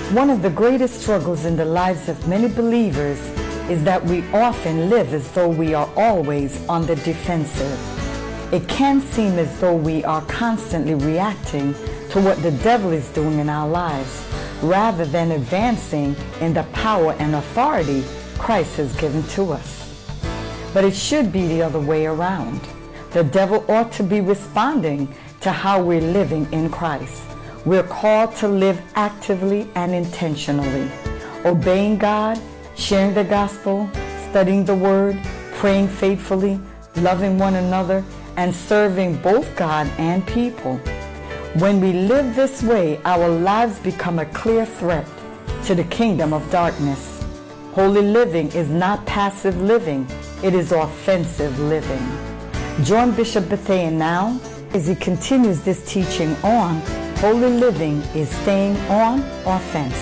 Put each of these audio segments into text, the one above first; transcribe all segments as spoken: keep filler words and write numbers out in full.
One of the greatest struggles in the lives of many believers is that we often live as though we are always on the defensive. It can seem as though we are constantly reacting to what the devil is doing in our lives, rather than advancing in the power and authority Christ has given to us. But it should be the other way around. The devil ought to be responding to how we're living in Christ. We're called to live actively and intentionally, obeying God, sharing the gospel, studying the word, praying faithfully, loving one another, and serving both God and people. When we live this way, our lives become a clear threat to the kingdom of darkness. Holy living is not passive living, it is offensive living. Join Bishop Bethea now as he continues this teaching on holy living is staying on offense.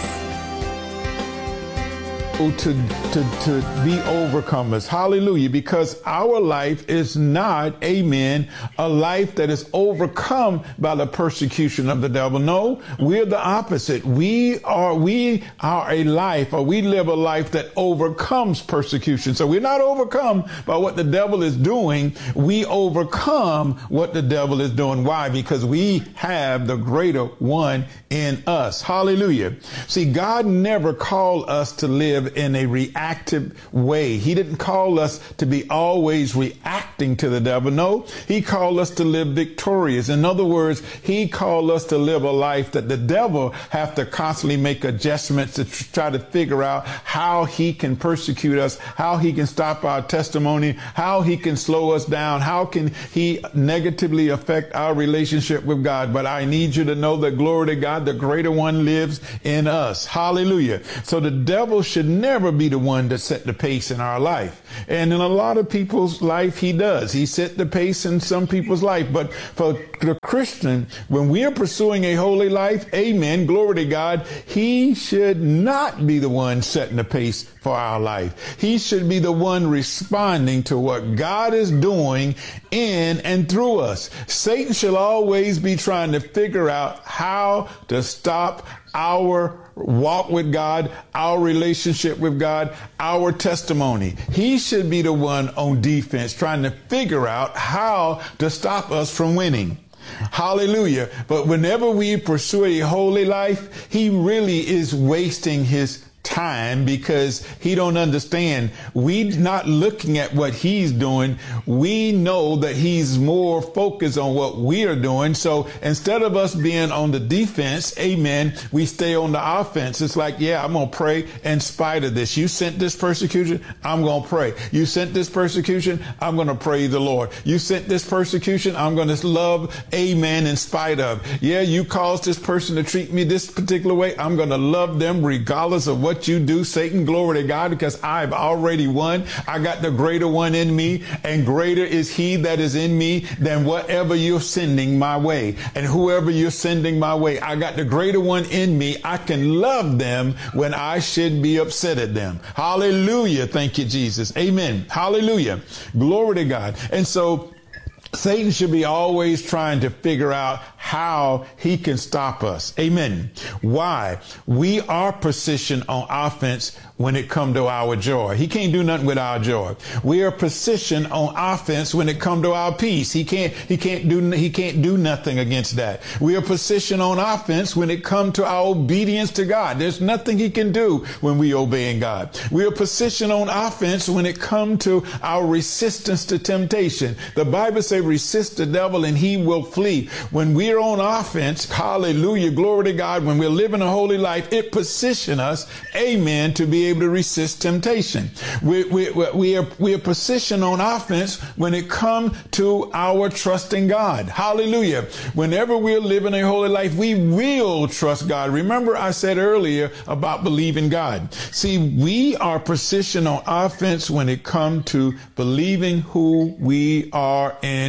To, to, to be overcomers. Hallelujah. Because our life is not, amen, a life that is overcome by the persecution of the devil. No, we're the opposite. We are, we are a life, or we live a life that overcomes persecution. So we're not overcome by what the devil is doing. We overcome what the devil is doing. Why? Because we have the greater one in us. Hallelujah. See, God never called us to live in a reactive way. He didn't call us to be always reacting to the devil. No, he called us to live victorious. In other words, he called us to live a life that the devil have to constantly make adjustments to try to figure out how he can persecute us, how he can stop our testimony, how he can slow us down, how can he negatively affect our relationship with God. But I need you to know that, glory to God, the greater one lives in us. Hallelujah. So the devil should never be the one to set the pace in our life. And in a lot of people's life, he does. He set the pace in some people's life. But for the Christian, when we are pursuing a holy life, amen, glory to God, he should not be the one setting the pace for our life. He should be the one responding to what God is doing in and through us. Satan shall always be trying to figure out how to stop our walk with God, our relationship with God, our testimony. He should be the one on defense trying to figure out how to stop us from winning. Hallelujah. But whenever we pursue a holy life, he really is wasting his time, because he don't understand. We not looking at what he's doing. We know that he's more focused on what we are doing. So instead of us being on the defense, amen, we stay on the offense. It's like, yeah, I'm going to pray in spite of this. You sent this persecution, I'm going to pray. You sent this persecution, I'm going to praise the Lord. You sent this persecution, I'm going to love, amen, in spite of. Yeah, you caused this person to treat me this particular way, I'm going to love them regardless of what you do, Satan. Glory to God, because I've already won. I got the greater one in me, and greater is he that is in me than whatever you're sending my way. And whoever you're sending my way, I got the greater one in me. I can love them when I should be upset at them. Hallelujah. Thank you, Jesus. Amen. Hallelujah. Glory to God. And so Satan should be always trying to figure out how he can stop us. Amen. Why? We are positioned on offense when it come to our joy. He can't do nothing with our joy. We are positioned on offense when it come to our peace. He can't, he can't do, he can't do nothing against that. We are positioned on offense when it come to our obedience to God. There's nothing he can do when we obeying God. We are positioned on offense when it come to our resistance to temptation. The Bible says, resist the devil and he will flee. When we're on offense, hallelujah, glory to God, when we're living a holy life, it positions us, amen, to be able to resist temptation. We, we, we, are, we are positioned on offense when it comes to our trust in God. Hallelujah. Whenever we're living a holy life, we will trust God. Remember, I said earlier about believing God. See, we are positioned on offense when it comes to believing who we are in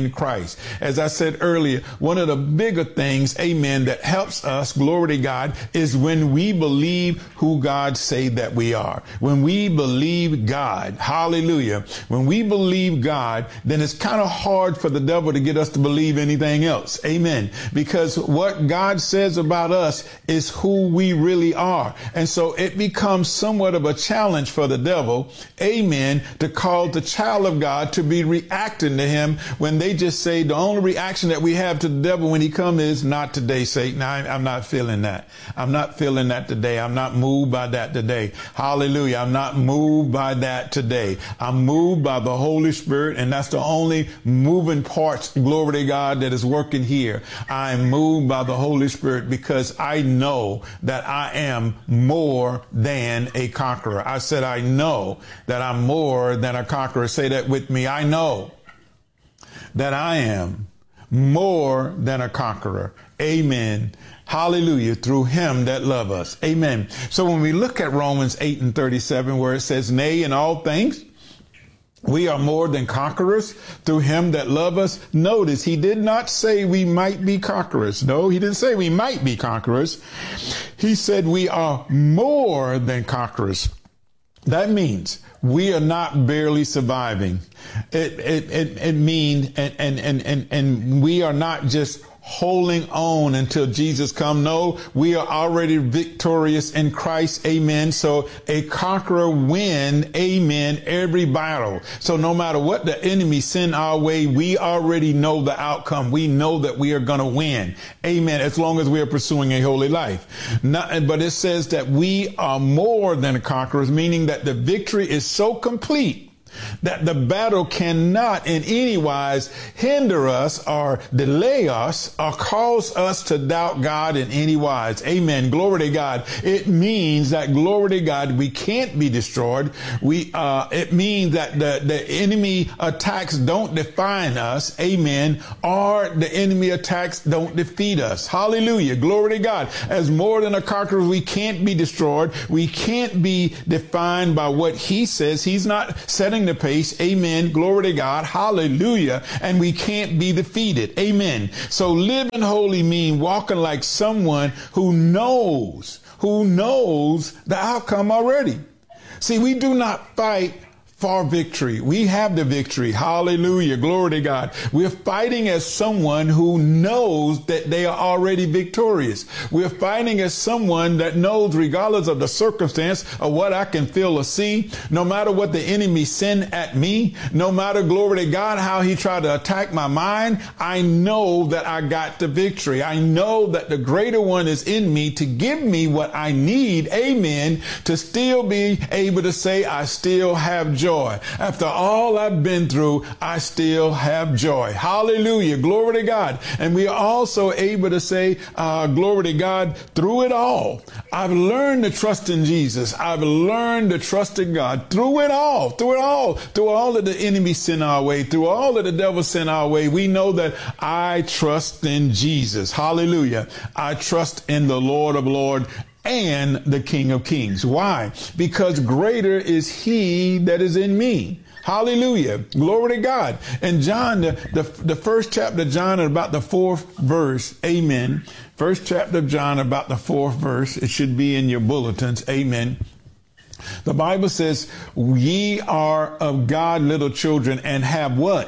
in Christ. As I said earlier, one of the bigger things, amen, that helps us, glory to God, is when we believe who God say that we are. When we believe God, hallelujah. When we believe God, then it's kind of hard for the devil to get us to believe anything else. Amen. Because what God says about us is who we really are. And so it becomes somewhat of a challenge for the devil, amen, to cause the child of God to be reacting to him when they just say the only reaction that we have to the devil when he comes is, not today, Satan. I, I'm not feeling that. I'm not feeling that today. I'm not moved by that today. Hallelujah. I'm not moved by that today. I'm moved by the Holy Spirit, and that's the only moving parts, glory to God, that is working here. I'm moved by the Holy Spirit because I know that I am more than a conqueror. I said, I know that I'm more than a conqueror. Say that with me. I know that I am more than a conqueror. Amen. Hallelujah. Through him that love us. Amen. So when we look at Romans eight and thirty-seven, where it says, nay, in all things, we are more than conquerors through him that love us. Notice he did not say we might be conquerors. No, he didn't say we might be conquerors. He said we are more than conquerors. That means we are not barely surviving. It, it, it, it means, and, and, and, and, and we are not just holding on until Jesus come. No, we are already victorious in Christ. Amen. So a conqueror win, amen, every battle. So no matter what the enemy send our way, we already know the outcome. We know that we are going to win. Amen. As long as we are pursuing a holy life. Not, but it says that we are more than conquerors, meaning that the victory is so complete that the battle cannot in any wise hinder us or delay us or cause us to doubt God in any wise. Amen. Glory to God. It means that, glory to God, we can't be destroyed. We, uh, it means that the, the enemy attacks don't define us. Amen. Or the enemy attacks don't defeat us. Hallelujah. Glory to God. As more than a conqueror, we can't be destroyed. We can't be defined by what he says. He's not setting the pace. Amen. Glory to God. Hallelujah. And we can't be defeated. Amen. So living holy mean walking like someone who knows, who knows the outcome already. See, we do not fight for victory. We have the victory. Hallelujah. Glory to God. We're fighting as someone who knows that they are already victorious. We're fighting as someone that knows, regardless of the circumstance or what I can feel or see, no matter what the enemy send at me, no matter, glory to God, how he tried to attack my mind, I know that I got the victory. I know that the greater one is in me to give me what I need. Amen. To still be able to say, I still have joy. Joy. After all I've been through, I still have joy. Hallelujah. Glory to God. And we are also able to say, uh, glory to God, through it all. I've learned to trust in Jesus. I've learned to trust in God through it all, through it all, through all that the enemy sent our way, through all that the devil sent our way. We know that I trust in Jesus. Hallelujah. I trust in the Lord of Lords and the King of Kings. Why? Because greater is he that is in me. Hallelujah. Glory to God. And John, the, the, the first chapter of John, about the fourth verse. Amen. First chapter of John, about the fourth verse. It should be in your bulletins. Amen. The Bible says, ye are of God, little children, and have what?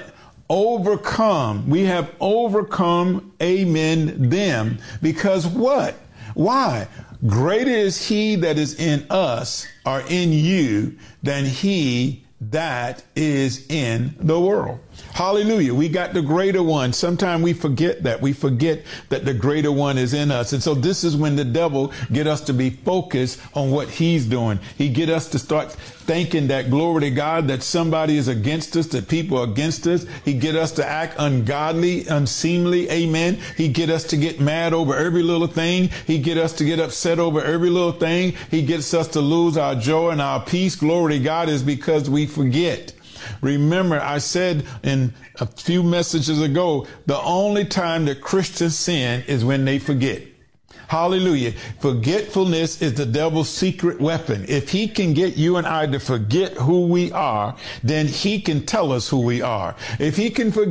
Overcome. We have overcome, amen, them. Because what? Why? Greater is he that is in us or in you than he that is in the world. Hallelujah. We got the greater one. Sometimes we forget that. We forget that the greater one is in us. And so this is when the devil get us to be focused on what he's doing. He get us to start thinking that, glory to God, that somebody is against us, that people are against us. He get us to act ungodly, unseemly. Amen. He get us to get mad over every little thing. He get us to get upset over every little thing. He gets us to lose our joy and our peace. Glory to God, is because we forget. Remember, I said in a few messages ago, the only time that Christians sin is when they forget. Hallelujah. Forgetfulness is the devil's secret weapon. If he can get you and I to forget who we are, then he can tell us who we are. If he can forget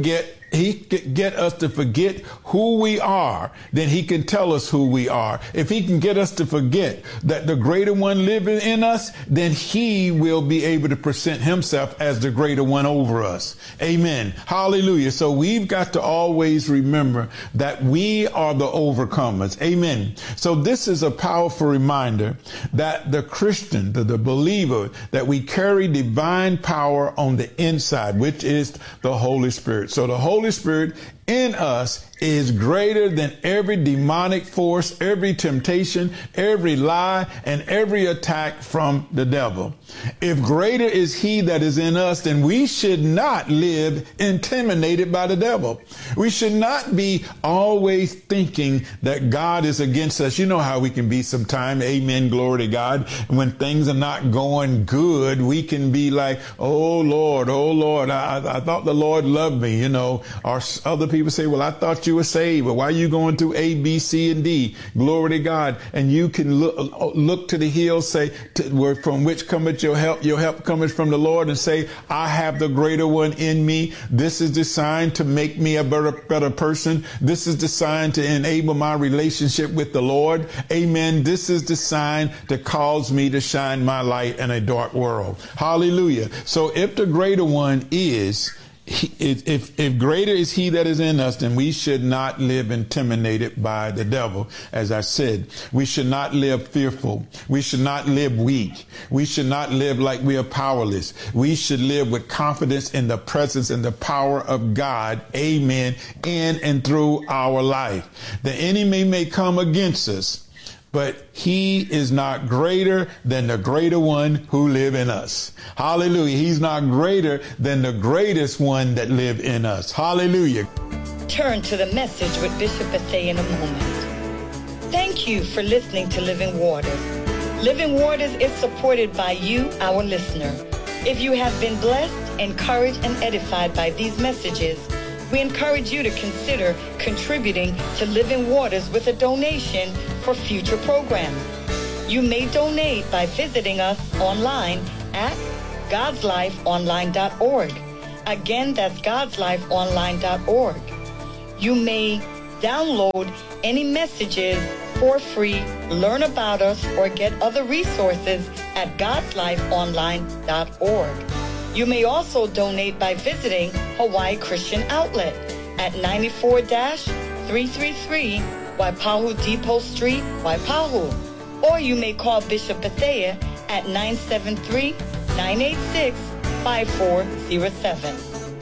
he can get us to forget who we are, then he can tell us who we are. If he can get us to forget that the greater one living in us, then he will be able to present himself as the greater one over us. Amen. Hallelujah. So we've got to always remember that we are the overcomers. Amen. So this is a powerful reminder that the Christian, the, the believer, that we carry divine power on the inside, which is the Holy Spirit. So the Holy Spirit in us is greater than every demonic force, every temptation, every lie, and every attack from the devil. If greater is he that is in us, then we should not live intimidated by the devil. We should not be always thinking that God is against us. You know how we can be sometimes. Amen. Glory to God. When things are not going good, we can be like, oh Lord, oh Lord, I, I thought the Lord loved me. You know, or other people say, well, I thought you were saved, but why are you going through A, B, C, and D? Glory to God. And you can look, look to the hills, say, to, where from which cometh your help? Your help cometh from the Lord, and say, I have the greater one in me. This is designed to make me a better, better person. This is designed to enable my relationship with the Lord. Amen. This is designed to cause me to shine my light in a dark world. Hallelujah. So if the greater one is He, if, if greater is he that is in us, then we should not live intimidated by the devil. As I said, we should not live fearful. We should not live weak. We should not live like we are powerless. We should live with confidence in the presence and the power of God. Amen. In and through our life. The enemy may come against us, but he is not greater than the greater one who live in us. Hallelujah. He's not greater than the greatest one that live in us. Hallelujah. Turn to the message with Bishop Bethea in a moment. Thank you for listening to Living Waters. Living Waters is supported by you, our listener. If you have been blessed, encouraged, and edified by these messages, we encourage you to consider contributing to Living Waters with a donation for future programs. You may donate by visiting us online at gods life online dot org. Again, that's gods life online dot org. You may download any messages for free, learn about us, or get other resources at gods life online dot org. You may also donate by visiting Hawaii Christian Outlet at ninety-four three thirty-three Waipahu Depot Street, Waipahu. Or you may call Bishop Bethea at nine seven three, nine eight six, five four zero seven.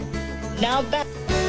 Now back.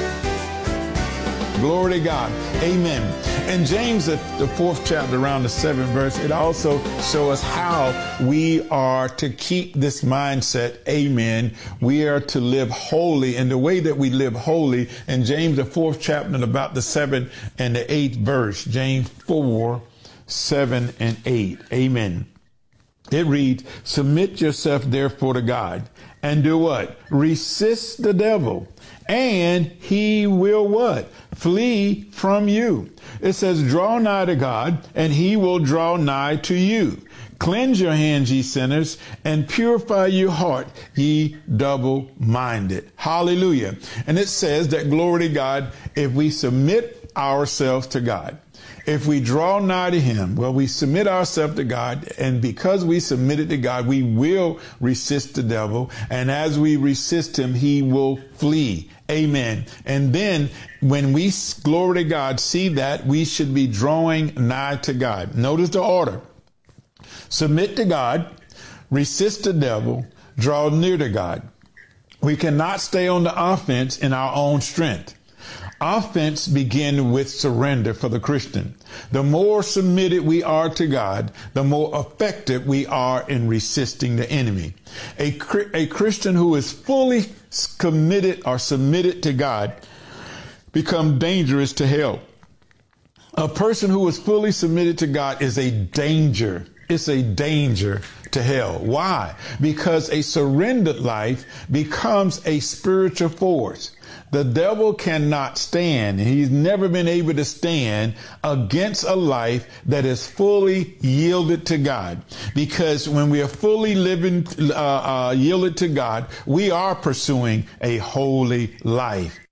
Glory to God. Amen. And James, the, the fourth chapter, around the seventh verse, it also shows us how we are to keep this mindset. Amen. We are to live holy, and the way that we live holy in James, the fourth chapter, about the seventh and the eighth verse, James four, seven and eight. Amen. It reads, submit yourself therefore to God, and do what? Resist the devil, and he will what? Flee from you. It says, draw nigh to God, and he will draw nigh to you. Cleanse your hands, ye sinners, and purify your heart, ye double-minded. Hallelujah. And it says that, glory to God, if we submit ourselves to God, if we draw nigh to him, well, we submit ourselves to God, and because we submitted to God, we will resist the devil. And as we resist him, he will flee. Amen. And then when we, glory to God, see that, we should be drawing nigh to God. Notice the order. Submit to God, resist the devil, draw near to God. We cannot stay on the offense in our own strength. Offense begins with surrender for the Christian. The more submitted we are to God, the more effective we are in resisting the enemy. A, a Christian who is fully committed or submitted to God becomes dangerous to hell. A person who is fully submitted to God is a danger. It's a danger to hell. Why? Because a surrendered life becomes a spiritual force. The devil cannot stand, and he's never been able to stand against a life that is fully yielded to God. Because when we are fully living, uh, uh, yielded to God, we are pursuing a holy life.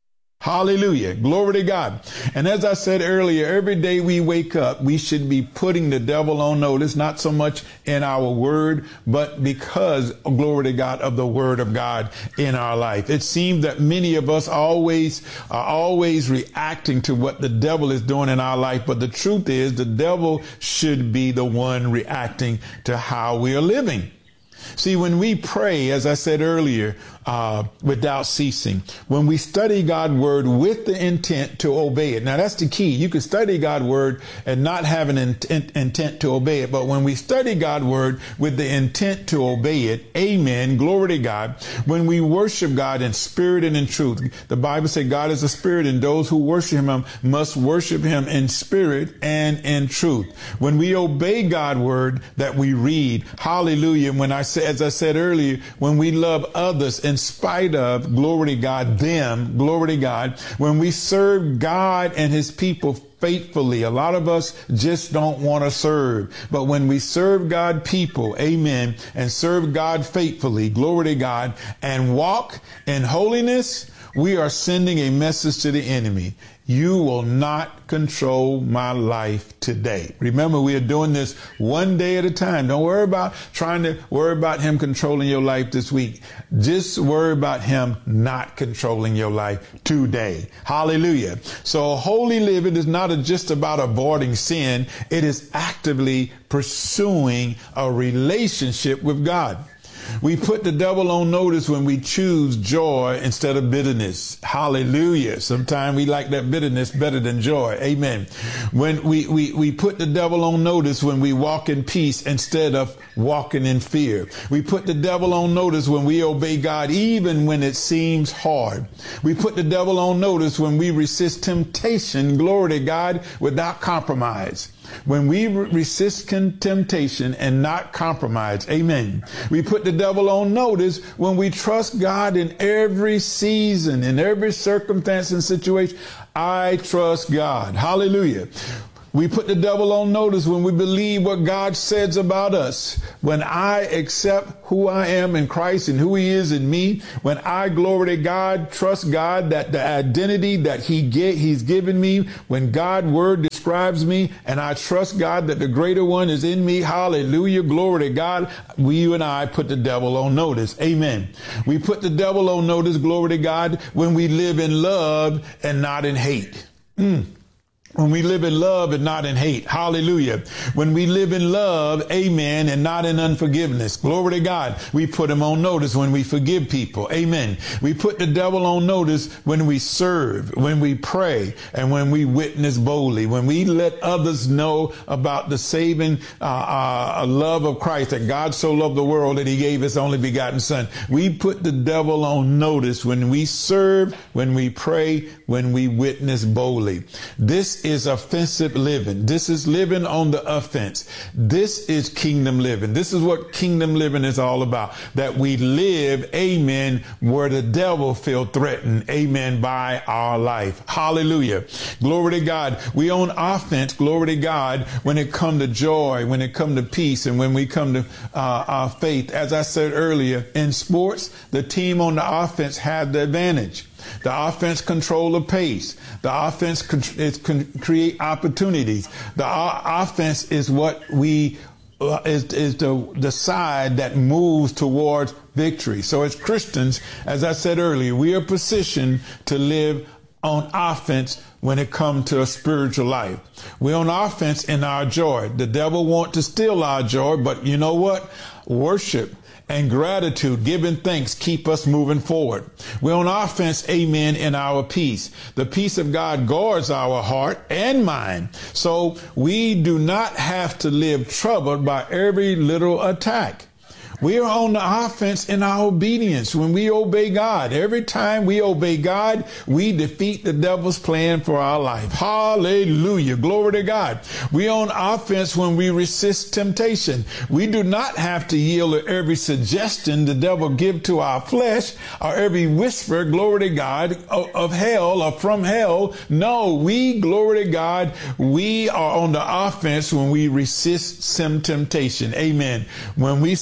Hallelujah. Glory to God. And as I said earlier, every day we wake up, we should be putting the devil on notice, not so much in our word, but because, glory to God, of the word of God in our life. It seems that many of us always are always reacting to what the devil is doing in our life. But the truth is the devil should be the one reacting to how we are living. See, when we pray, as I said earlier, uh, without ceasing, when we study God's word with the intent to obey it. Now, that's the key. You can study God's word and not have an intent, intent to obey it. But when we study God's word with the intent to obey it, amen, glory to God, when we worship God in spirit and in truth, the Bible says God is a spirit, and those who worship him must worship him in spirit and in truth. When we obey God's word that we read, hallelujah, when I say, as I said earlier, when we love others in spite of, glory to God, them, glory to God, when we serve God and his people faithfully. A lot of us just don't want to serve. But when we serve God people, amen, and serve God faithfully, glory to God, and walk in holiness, we are sending a message to the enemy. You will not control my life today. Remember, we are doing this one day at a time. Don't worry about trying to worry about him controlling your life this week. Just worry about him not controlling your life today. Hallelujah. So holy living is not just about avoiding sin. It is actively pursuing a relationship with God. We put the devil on notice when we choose joy instead of bitterness. Hallelujah. Sometimes we like that bitterness better than joy. Amen. When we, we, we put the devil on notice when we walk in peace instead of walking in fear. We put the devil on notice when we obey God even when it seems hard. We put the devil on notice when we resist temptation, glory to God, without compromise. When we resist temptation and not compromise, amen. We put the devil on notice when we trust God in every season, in every circumstance and situation. I trust God. Hallelujah. We put the devil on notice when we believe what God says about us. When I accept who I am in Christ and who he is in me, when I, glory to God, trust God that the identity that he get, he's given me, when God's word describes me, and I trust God that the greater one is in me, hallelujah, glory to God, we, you and I put the devil on notice. Amen. We put the devil on notice, glory to God, when we live in love and not in hate. Mm. When we live in love and not in hate. Hallelujah. When we live in love, amen, and not in unforgiveness. Glory to God. We put him on notice when we forgive people. Amen. We put the devil on notice when we serve, when we pray, and when we witness boldly. When we let others know about the saving uh, uh, love of Christ, that God so loved the world that he gave his only begotten son. We put the devil on notice when we serve, when we pray, when we witness boldly. This is offensive living. This is living on the offense. This is kingdom living. This is what kingdom living is all about. That we live, amen, where the devil feel threatened, amen, by our life. Hallelujah. Glory to God. We on offense, glory to God, when it come to joy, when it come to peace, and when we come to uh, our faith. As I said earlier, in sports, the team on the offense had the advantage. The offense control the pace. The offense con- is con- create opportunities. The o- offense is what we uh, is is the the side that moves towards victory. So as Christians, as I said earlier, we are positioned to live on offense when it comes to a spiritual life. We're on offense in our joy. The devil wants to steal our joy, but you know what? Worship and gratitude, giving thanks, keep us moving forward. We're on offense, amen, in our peace. The peace of God guards our heart and mind. So we do not have to live troubled by every little attack. We are on the offense in our obedience when we obey God. Every time we obey God, we defeat the devil's plan for our life. Hallelujah. Glory to God. We are on offense when we resist temptation. We do not have to yield to every suggestion the devil give to our flesh or every whisper, glory to God, of, of hell or from hell. No, we, glory to God, we are on the offense when we resist some temptation. Amen. When we say not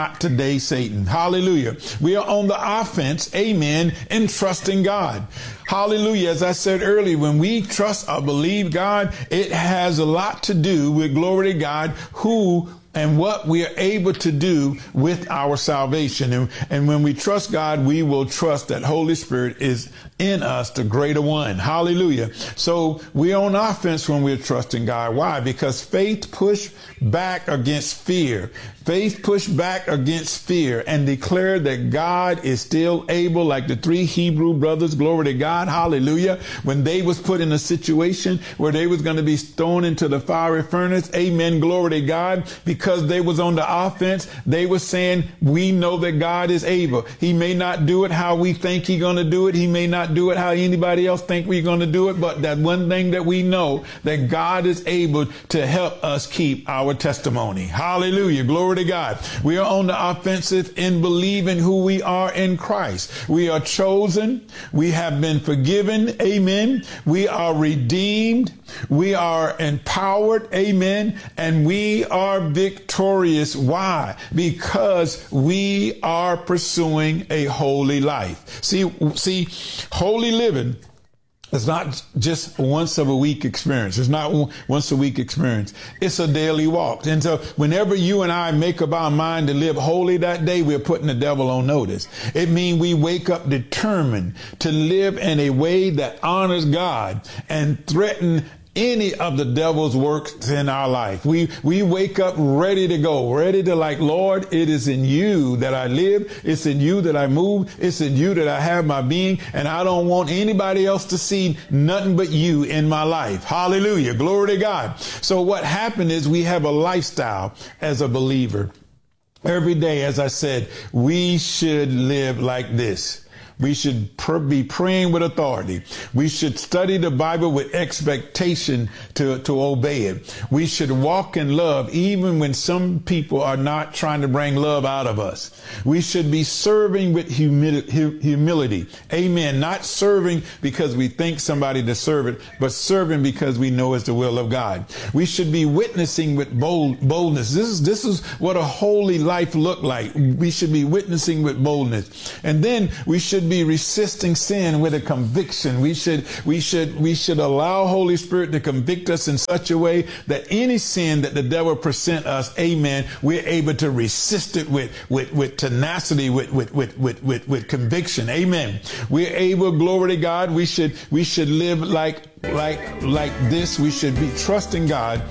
Not today, Satan. Hallelujah. We are on the offense, amen, in trusting God. Hallelujah. As I said earlier, when we trust or believe God, it has a lot to do with, glory to God, who and what we are able to do with our salvation. And, and when we trust God, we will trust that Holy Spirit is in us, the greater one. Hallelujah. So we're on offense when we're trusting God. Why? Because faith pushed back against fear. Faith pushed back against fear and declared that God is still able, like the three Hebrew brothers, glory to God, hallelujah, when they was put in a situation where they was going to be thrown into the fiery furnace, amen, glory to God, because they was on the offense. They were saying, we know that God is able. He may not do it how we think he's going to do it. He may not do it how anybody else think we're going to do it. But that one thing that we know, that God is able to help us keep our testimony. Hallelujah. Glory to God. We are on the offensive in believing who we are in Christ. We are chosen. We have been forgiven. Amen. We are redeemed. We are empowered. Amen. And we are victorious. Why? Because we are pursuing a holy life. See, see, holy living It's not just once of a week experience. It's not once a week experience. It's a daily walk. And so whenever you and I make up our mind to live holy that day, we're putting the devil on notice. It means we wake up determined to live in a way that honors God and threaten any of the devil's works in our life. We we wake up ready to go, ready to like, Lord, it is in you that I live. It's in you that I move. It's in you that I have my being. And I don't want anybody else to see nothing but you in my life. Hallelujah. Glory to God. So what happened is we have a lifestyle as a believer. Every day, as I said, we should live like this. We should pr- be praying with authority. We should study the Bible with expectation to, to obey it. We should walk in love even when some people are not trying to bring love out of us. We should be serving with humi- humility. Amen. Not serving because we think somebody deserves it, but serving because we know it's the will of God. We should be witnessing with bold, boldness. This is, this is what a holy life look like. We should be witnessing with boldness. And then we should be resisting sin with a conviction. We should, we should, we should allow Holy Spirit to convict us in such a way that any sin that the devil present us, amen, we're able to resist it with, with, with tenacity, with, with, with, with, with, with conviction. Amen. We're able, glory to God. We should, we should live like, like, like this. We should be trusting God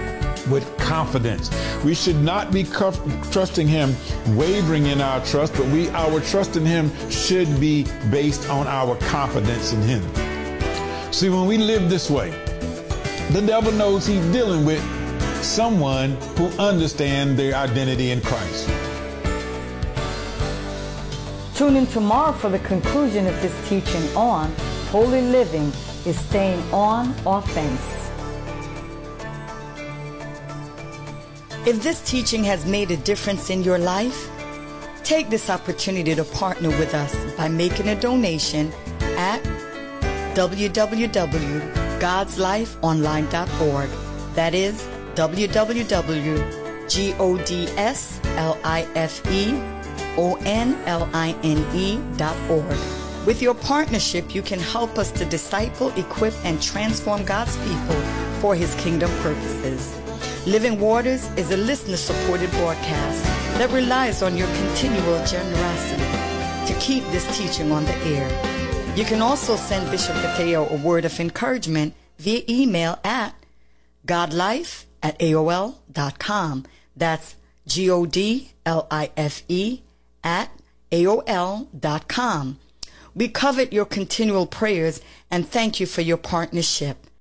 with confidence. We should not be cuff- trusting him, wavering in our trust, but we, our trust in him should be based on our confidence in him. See, when we live this way, the devil knows he's dealing with someone who understands their identity in Christ. Tune in tomorrow for the conclusion of this teaching on holy living is staying on offense. If this teaching has made a difference in your life, take this opportunity to partner with us by making a donation at w w w dot gods life online dot org. That is w w w dot gods life dot org. With your partnership, you can help us to disciple, equip, and transform God's people for his kingdom purposes. Living Waters is a listener-supported broadcast that relies on your continual generosity to keep this teaching on the air. You can also send Bishop Mateo a word of encouragement via email at godlife at A O L dot com. That's G O D L I F E at A O L dot com. We covet your continual prayers and thank you for your partnership.